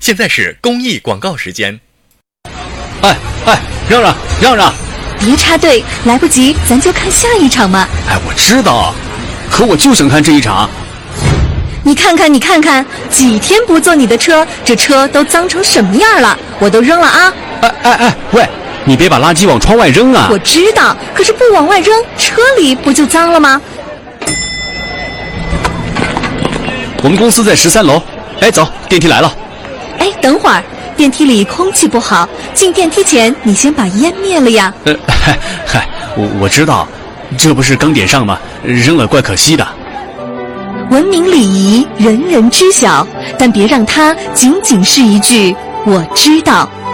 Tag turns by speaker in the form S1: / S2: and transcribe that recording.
S1: 现在是公益广告时间。
S2: 哎，让让！
S3: 别插队，来不及，咱就看下一场嘛。
S2: 哎，我知道，可我就想看这一场。
S3: 你看看，几天不坐你的车，这车都脏成什么样了？我都扔了啊！
S2: 哎，喂，你别把垃圾往窗外扔啊！
S3: 我知道，可是不往外扔，车里不就脏了吗？
S2: 我们公司在13楼。哎，走，电梯来了。
S3: 哎，等会儿，电梯里空气不好，进电梯前你先把烟灭了呀。
S2: 我知道，这不是刚点上吗？扔了怪可惜的。
S3: 文明礼仪，人人知晓，但别让它仅仅是一句“我知道”。